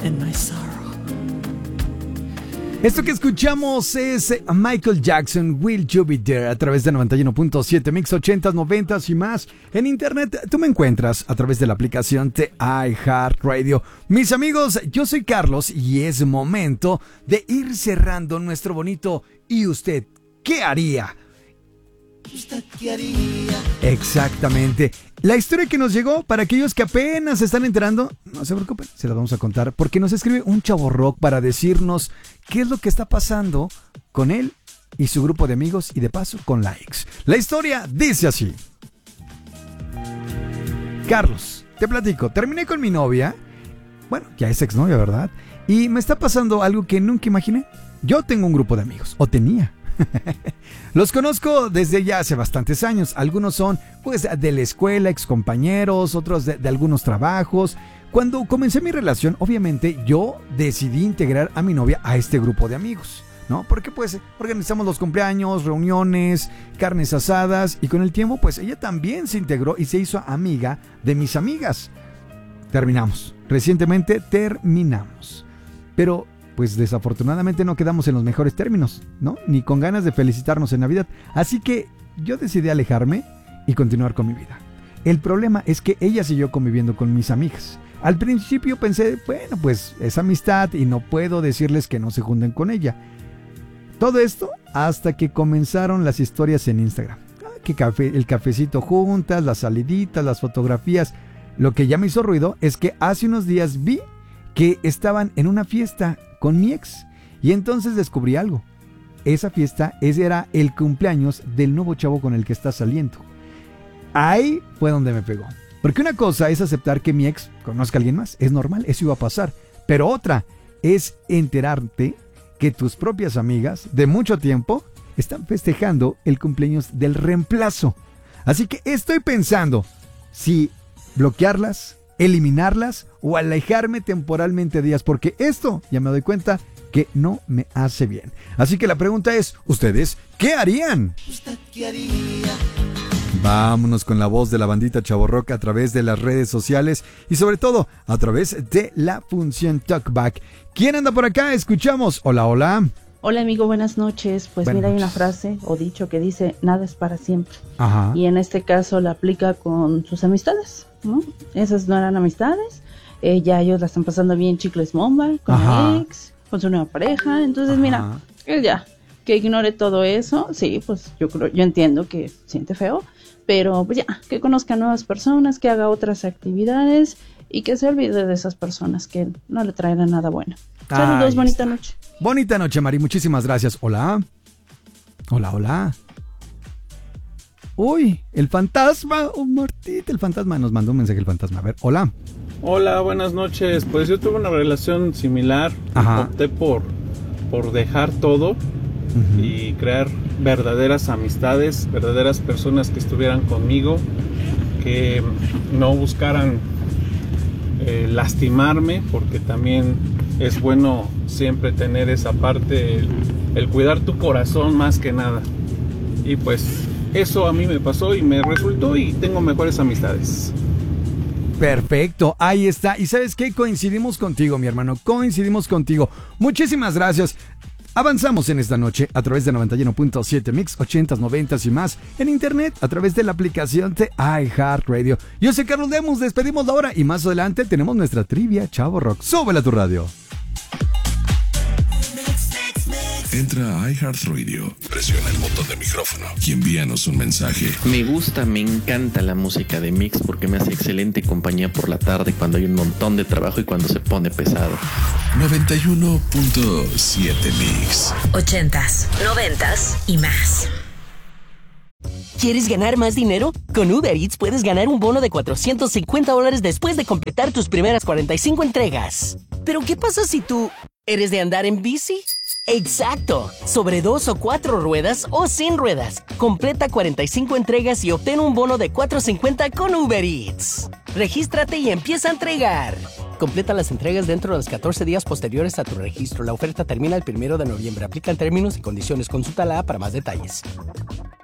in my sorrow. Esto que escuchamos es Michael Jackson, Will You Be There, a través de 91.7 Mix 80s, 90s y más. En internet tú me encuentras a través de la aplicación de iHeartRadio. Mis amigos, yo soy Carlos y es momento de ir cerrando nuestro bonito ¿y usted qué haría? ¿Usted qué haría? Exactamente. La historia que nos llegó, para aquellos que apenas se están enterando, no se preocupen, se la vamos a contar, porque nos escribe un chavo rock para decirnos qué es lo que está pasando con él y su grupo de amigos y de paso con la ex. La historia dice así. Carlos, te platico, terminé con mi novia, bueno, ya es exnovia, ¿verdad? Y me está pasando algo que nunca imaginé. Yo tengo un grupo de amigos, o tenía. Los conozco desde ya hace bastantes años. Algunos son pues de la escuela, excompañeros, otros de algunos trabajos. Cuando comencé mi relación, obviamente yo decidí integrar a mi novia a este grupo de amigos, ¿no? Porque pues organizamos los cumpleaños, reuniones, carnes asadas, y con el tiempo pues ella también se integró y se hizo amiga de mis amigas. Recientemente terminamos, pero pues desafortunadamente no quedamos en los mejores términos, ¿no? Ni con ganas de felicitarnos en Navidad. Así que yo decidí alejarme y continuar con mi vida. El problema es que ella siguió conviviendo con mis amigas. Al principio pensé, bueno, pues es amistad y no puedo decirles que no se junten con ella. Todo esto hasta que comenzaron las historias en Instagram. El cafecito juntas, las saliditas, las fotografías. Lo que ya me hizo ruido es que hace unos días vi que estaban en una fiesta con mi ex, y entonces descubrí algo. Esa fiesta era el cumpleaños del nuevo chavo con el que está saliendo. Ahí fue donde me pegó, porque una cosa es aceptar que mi ex conozca a alguien más, es normal, eso iba a pasar, pero otra es enterarte que tus propias amigas de mucho tiempo están festejando el cumpleaños del reemplazo. Así que estoy pensando si bloquearlas, eliminarlas o alejarme temporalmente de ellas, porque esto ya me doy cuenta que no me hace bien. Así que la pregunta es, ¿ustedes qué harían? ¿Usted qué haría? Vámonos con la voz de la bandita Chavo Rock a través de las redes sociales y sobre todo a través de la función Talkback. ¿Quién anda por acá? Escuchamos. Hola, hola. Hola amigo, buenas noches. Pues buenas mira, hay una noches. frase o dicho que dice, nada es para siempre. Ajá. Y en este caso la aplica con sus amistades, ¿no? Esas no eran amistades, ya ellos la están pasando bien chicles bomba, con Ajá. la ex, con su nueva pareja. Entonces Ajá. mira, él ya, que ignore todo eso. Sí, pues yo entiendo que siente feo, pero pues ya, que conozca nuevas personas, que haga otras actividades y que se olvide de esas personas que no le traerán nada bueno. Saludos, Ahí bonita está. noche. Bonita noche, Mari, muchísimas gracias. Hola. Hola, hola. Uy, el fantasma, Martita, el fantasma nos mandó un mensaje el fantasma. A ver, hola. Hola, buenas noches. Pues yo tuve una relación similar. Ajá. Opté por dejar todo y crear verdaderas amistades, verdaderas personas que estuvieran conmigo, que no buscaran lastimarme, porque también es bueno siempre tener esa parte, el cuidar tu corazón más que nada. Y pues eso a mí me pasó y me resultó, y tengo mejores amistades. Perfecto, ahí está. ¿Y sabes qué? Coincidimos contigo, mi hermano, coincidimos contigo. Muchísimas gracias. Avanzamos en esta noche a través de 91.7 Mix, 80s, 90s y más. En internet, a través de la aplicación de iHeartRadio. Yo soy Carlos Lemus, despedimos la hora y más adelante tenemos nuestra trivia Chavo Rock. Súbela a tu radio. Entra a iHeartRadio, presiona el botón de micrófono y envíanos un mensaje. Me gusta, me encanta la música de Mix porque me hace excelente compañía por la tarde cuando hay un montón de trabajo y cuando se pone pesado. 91.7 Mix. 80s, 90s y más. ¿Quieres ganar más dinero? Con Uber Eats puedes ganar un bono de $450 después de completar tus primeras 45 entregas. ¿Pero qué pasa si tú eres de andar en bici? ¡Exacto! Sobre 2 o 4 ruedas o sin ruedas. Completa 45 entregas y obtén un bono de $450 con Uber Eats. Regístrate y empieza a entregar. Completa las entregas dentro de los 14 días posteriores a tu registro. La oferta termina el 1 de noviembre. Aplican términos y condiciones. Consulta la app para más detalles.